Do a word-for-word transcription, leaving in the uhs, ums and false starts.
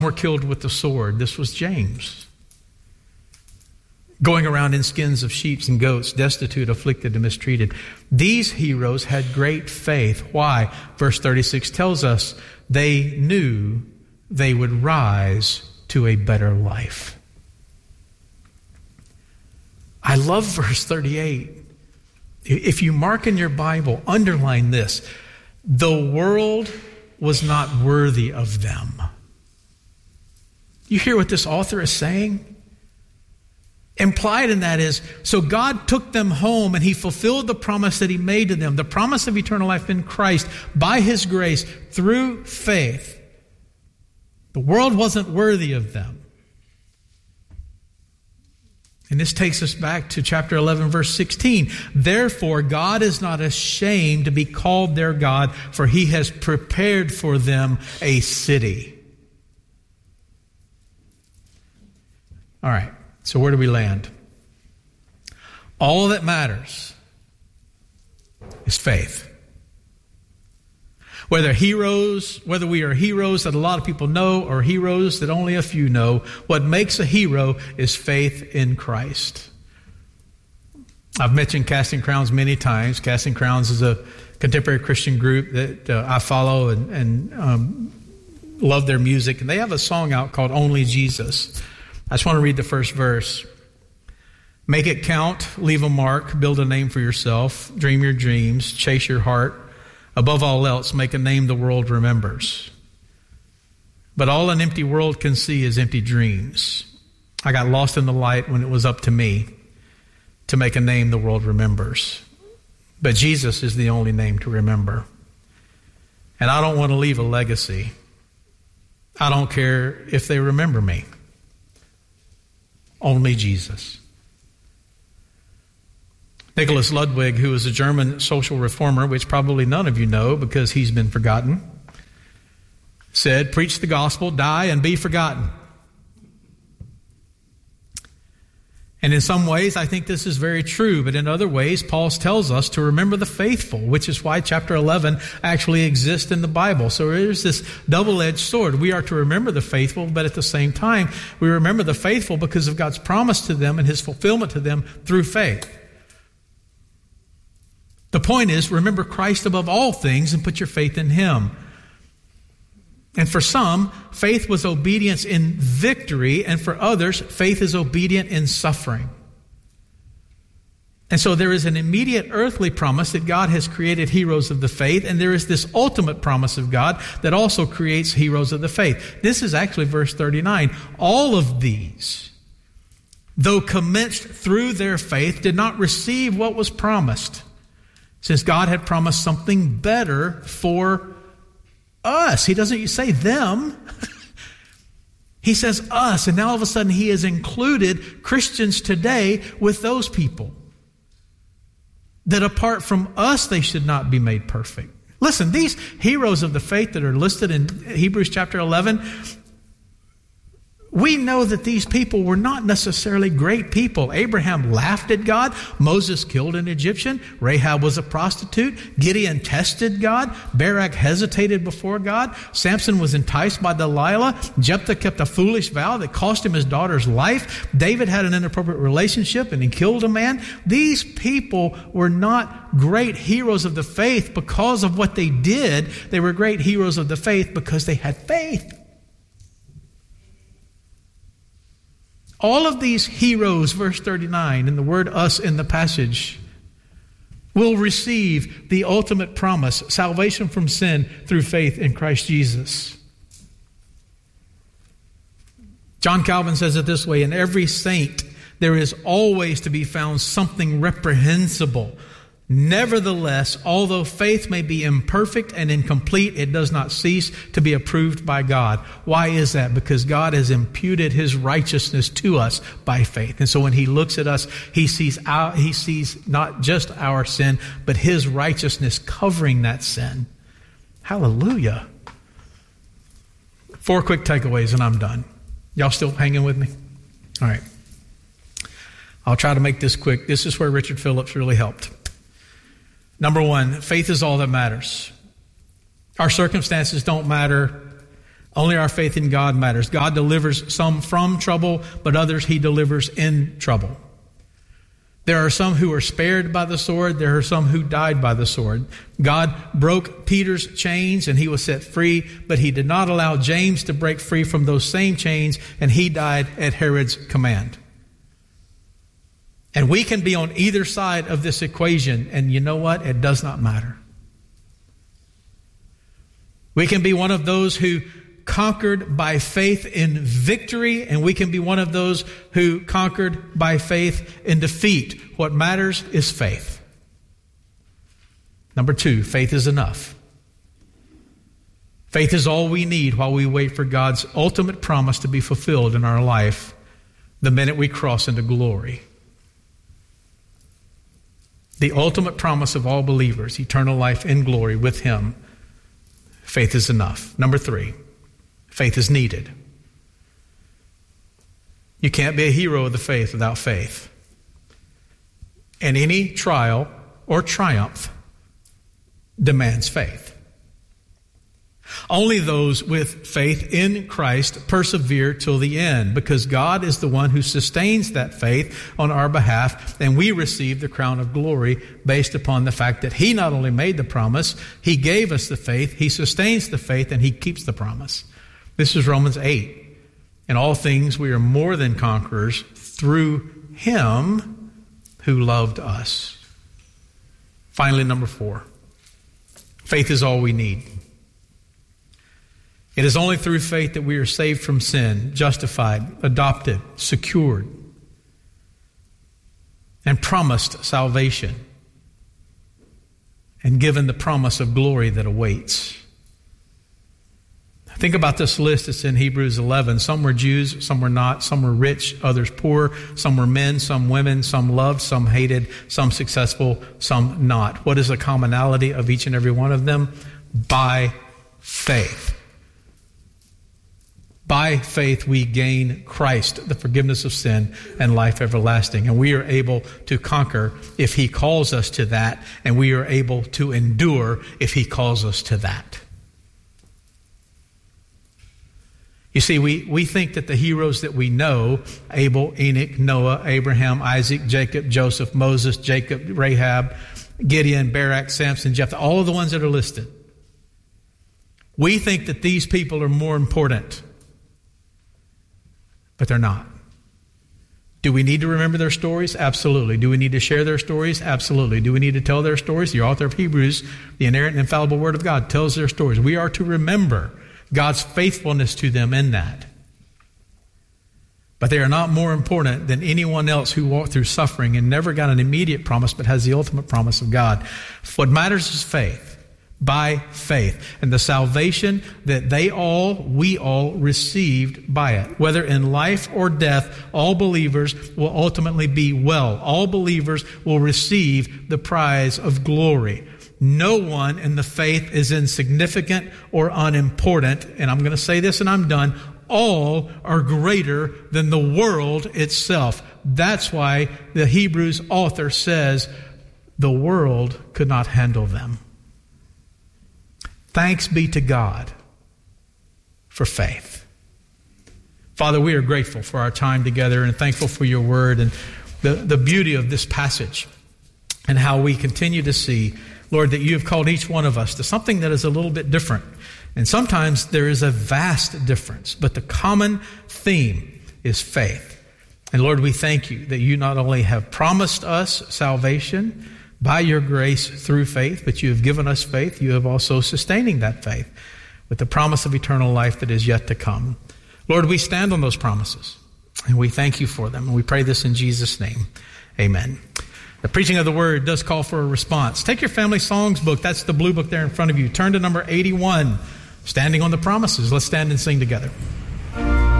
were killed with the sword. This was James. Going around in skins of sheep and goats, destitute, afflicted, and mistreated. These heroes had great faith. Why? Verse thirty-six tells us they knew they would rise to a better life. I love verse thirty-eight. If you mark in your Bible, underline this. The world was not worthy of them. You hear what this author is saying? Implied in that is, so God took them home and he fulfilled the promise that he made to them, the promise of eternal life in Christ by his grace through faith. The world wasn't worthy of them. And this takes us back to chapter eleven, verse sixteen. Therefore, God is not ashamed to be called their God, for he has prepared for them a city. All right. So where do we land? All that matters is faith. Whether heroes, whether we are heroes that a lot of people know or heroes that only a few know, what makes a hero is faith in Christ. I've mentioned Casting Crowns many times. Casting Crowns is a contemporary Christian group that uh, I follow and, and um, love their music. And they have a song out called Only Jesus. I just want to read the first verse. Make it count, leave a mark, build a name for yourself, dream your dreams, chase your heart. Above all else, make a name the world remembers. But all an empty world can see is empty dreams. I got lost in the light when it was up to me to make a name the world remembers. But Jesus is the only name to remember. And I don't want to leave a legacy. I don't care if they remember me. Only Jesus. Nicholas Ludwig, who was a German social reformer, which probably none of you know because he's been forgotten, said, preach the gospel, die, and be forgotten. And in some ways, I think this is very true. But in other ways, Paul tells us to remember the faithful, which is why chapter eleven actually exists in the Bible. So there's this double-edged sword. We are to remember the faithful, but at the same time, we remember the faithful because of God's promise to them and his fulfillment to them through faith. The point is, remember Christ above all things and put your faith in him. And for some, faith was obedience in victory, and for others, faith is obedient in suffering. And so there is an immediate earthly promise that God has created heroes of the faith, and there is this ultimate promise of God that also creates heroes of the faith. This is actually verse thirty-nine. All of these, though commenced through their faith, did not receive what was promised, since God had promised something better for us. He doesn't say them. He says us. And now all of a sudden he has included Christians today with those people. That apart from us, they should not be made perfect. Listen, these heroes of the faith that are listed in Hebrews chapter eleven, we know that these people were not necessarily great people. Abraham laughed at God. Moses killed an Egyptian. Rahab was a prostitute. Gideon tested God. Barak hesitated before God. Samson was enticed by Delilah. Jephthah kept a foolish vow that cost him his daughter's life. David had an inappropriate relationship and he killed a man. These people were not great heroes of the faith because of what they did. They were great heroes of the faith because they had faith. All of these heroes, verse thirty-nine, and the word us in the passage, will receive the ultimate promise, salvation from sin through faith in Christ Jesus. John Calvin says it this way, in every saint there is always to be found something reprehensible. Nevertheless, although faith may be imperfect and incomplete, it does not cease to be approved by God. Why is that? Because God has imputed his righteousness to us by faith. And so when he looks at us, he sees our, he sees not just our sin, but his righteousness covering that sin. Hallelujah. Four quick takeaways and I'm done. Y'all still hanging with me? All right. I'll try to make this quick. This is where Richard Phillips really helped. Number one, faith is all that matters. Our circumstances don't matter. Only our faith in God matters. God delivers some from trouble, but others he delivers in trouble. There are some who are spared by the sword. There are some who died by the sword. God broke Peter's chains and he was set free, but he did not allow James to break free from those same chains, and he died at Herod's command. And we can be on either side of this equation, and you know what? It does not matter. We can be one of those who conquered by faith in victory, and we can be one of those who conquered by faith in defeat. What matters is faith. Number two, faith is enough. Faith is all we need while we wait for God's ultimate promise to be fulfilled in our life the minute we cross into glory. The ultimate promise of all believers, eternal life in glory with Him. Faith is enough. Number three, faith is needed. You can't be a hero of the faith without faith. And any trial or triumph demands faith. Only those with faith in Christ persevere till the end, because God is the one who sustains that faith on our behalf, and we receive the crown of glory based upon the fact that He not only made the promise, He gave us the faith, He sustains the faith, and He keeps the promise. This is Romans eight. In all things we are more than conquerors through Him who loved us. Finally, number four. Faith is all we need. It is only through faith that we are saved from sin, justified, adopted, secured, and promised salvation, and given the promise of glory that awaits. Think about this list that's in Hebrews eleven. Some were Jews, some were not. Some were rich, others poor. Some were men, some women. Some loved, some hated. Some successful, some not. What is the commonality of each and every one of them? By faith. By faith we gain Christ, the forgiveness of sin, and life everlasting. And we are able to conquer if He calls us to that. And we are able to endure if He calls us to that. You see, we, we think that the heroes that we know, Abel, Enoch, Noah, Abraham, Isaac, Jacob, Joseph, Moses, Jacob, Rahab, Gideon, Barak, Samson, Jephthah, all of the ones that are listed, we think that these people are more important. But they're not. Do we need to remember their stories? Absolutely. Do we need to share their stories? Absolutely. Do we need to tell their stories? The author of Hebrews, the inerrant and infallible Word of God, tells their stories. We are to remember God's faithfulness to them in that. But they are not more important than anyone else who walked through suffering and never got an immediate promise, but has the ultimate promise of God. What matters is faith. By faith, and the salvation that they all, we all received by it. Whether in life or death, all believers will ultimately be well. All believers will receive the prize of glory. No one in the faith is insignificant or unimportant. And I'm going to say this and I'm done. All are greater than the world itself. That's why the Hebrews author says the world could not handle them. Thanks be to God for faith. Father, we are grateful for our time together and thankful for your word and the, the beauty of this passage and how we continue to see, Lord, that you have called each one of us to something that is a little bit different. And sometimes there is a vast difference, but the common theme is faith. And Lord, we thank you that you not only have promised us salvation by your grace through faith, but you have given us faith. You have also sustaining that faith with the promise of eternal life that is yet to come. Lord, we stand on those promises, and we thank you for them. And we pray this in Jesus' name. Amen. The preaching of the word does call for a response. Take your family songs book. That's the blue book there in front of you. Turn to number eighty-one, Standing on the Promises. Let's stand and sing together.